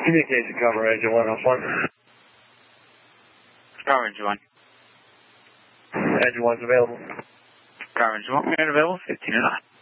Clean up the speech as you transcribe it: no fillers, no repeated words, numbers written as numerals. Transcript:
Communication cover, engine 101. Power engine 1. Engine 1's available. Power engine 1, we are available, 15 or 9.